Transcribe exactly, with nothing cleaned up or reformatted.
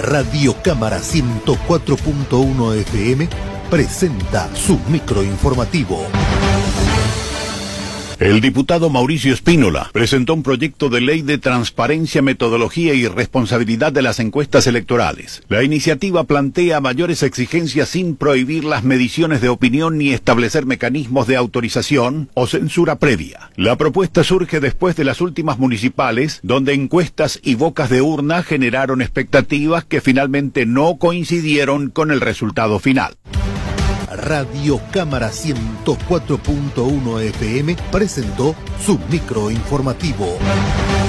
Radio Cámara ciento cuatro punto uno F M presenta su microinformativo. El diputado Mauricio Spínola presentó un proyecto de ley de transparencia, metodología y responsabilidad de las encuestas electorales. La iniciativa plantea mayores exigencias sin prohibir las mediciones de opinión ni establecer mecanismos de autorización o censura previa. La propuesta surge después de las últimas municipales, donde encuestas y bocas de urna generaron expectativas que finalmente no coincidieron con el resultado final. Radio Cámara ciento cuatro punto uno F M presentó su microinformativo.